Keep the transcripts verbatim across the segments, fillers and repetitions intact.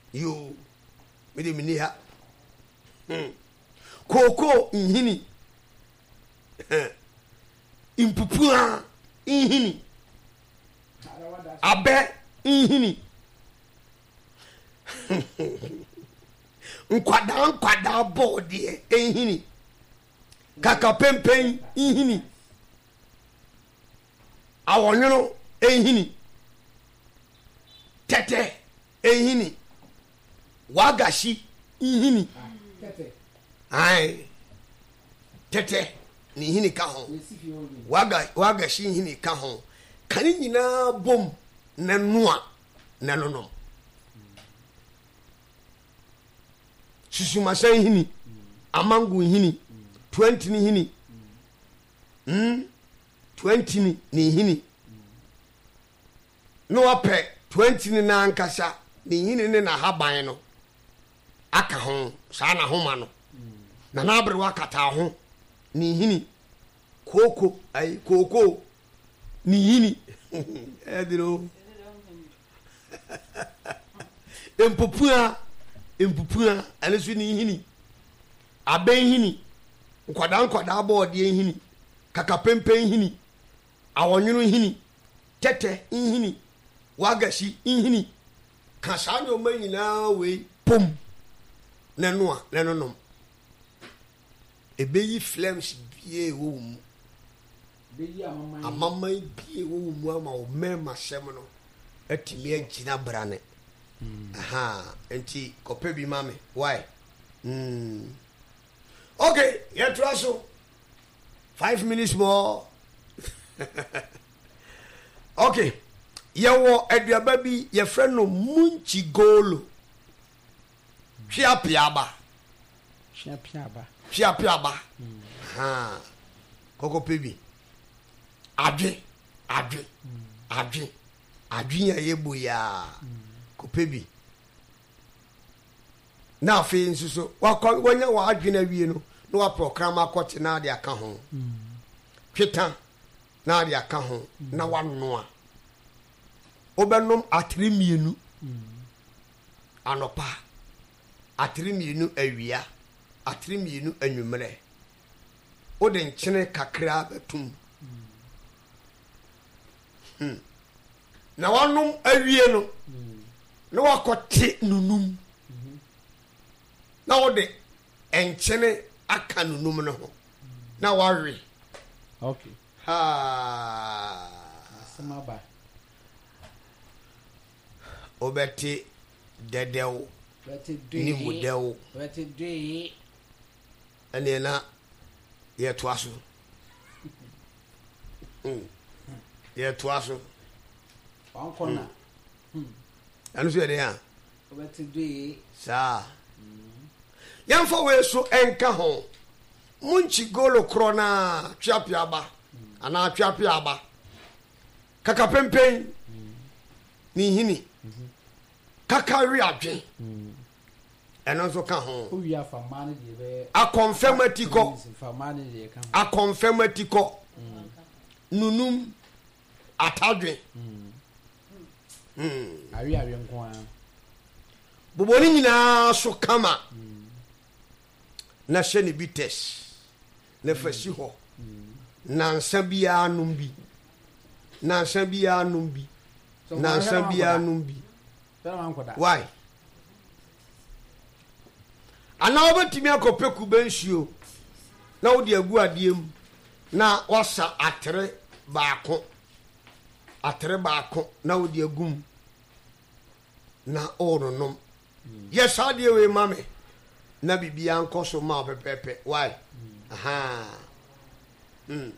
yo me de mini ha hmm koko nhini impupua nhini abe nhini nkwada nkwada bode nhini kaka pempen nhini awonyono nhini tete nhini wagashi nhini tete ai tete ni hini ka ho waga waga shi hini ka ho kani nyina bom na noa na nonom susuma san hini amangu hini twenty ni hini mm twenty ni ni hini no ape twenty ni na ankasa ni hini ne na haban no aka ho saa na homa no na nabre wakata ho ni hini koko ay koko ni hini ediro empopua empopua alesu ni hini aben hini nkwada nkwada boode hini kaka pempen hini awonwunu hini tete hini wagashi hini kasanyo manyina we pom nanoa nanonom ebeyi flames bie wo mu beyi amamman amamman bie wo mu ama o mema sem no atimi agina brane mm. aha enti kope bi mame why mm. Okay, yeah, traso five minutes more. Okay, yawo aduaba bi ye friend no munchi golo hwia piaba hwia piaba hwia piaba mm. ha koko pebi adwe adwe mm. adwe adwe ya yebo ya mm. ko pebi na fe nsuso wakọ wonya wa adwe na wie no no wa program akọte na de aka ho mm. tweta na de aka ho mm. na wanoa obenom atremienu mm. anopa atremienu awia atremienu anwumre ode nkyene kakra batum mm. hmm. na wanom awie no mm. na wakote nunum mm-hmm. na ode enkyene aka nunum no ho mm. na wawe okay ha samaba obeti dedew ni mudew wati dwe ene na ye toaso mm ye toaso wankona hmm anu so ye ya wati dwe sa yamfo we so enka ho munchi golo krona twapiaba ana twapiaba kaka pempen ni hini kakari adwen eno so ka ho o wi afamane de be a confirmatiko afamane de ka a confirmatiko nunum atadwen mm mm awi awi nko a boboni nyina so kama na sheni bites na fashi ho na nsabia numbi na nsabia numbi na nsabia numbi why ana obetimi akope kubensuo na wodi agu adiem na wasa atre baako atre baako na wodi agum na ononom yes adie we mame na bibia nkoso ma pepepe why mm. aha mm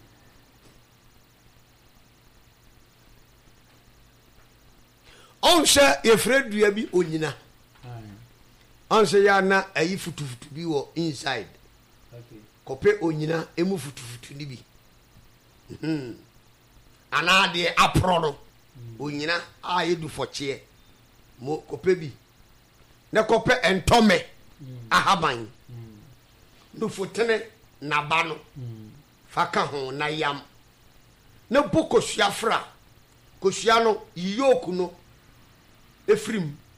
onse yefredua bi onyina onse ya na ayi futufutu bi wo inside okay kope onyina emu futufutu ni bi mhm ana de apro no mm. onyina aye du foche mo kope bi na kope entome mm. ahaban mm. no fotene na ba no mm. faka ho na yam na boko suafra ko suano yoku no efrim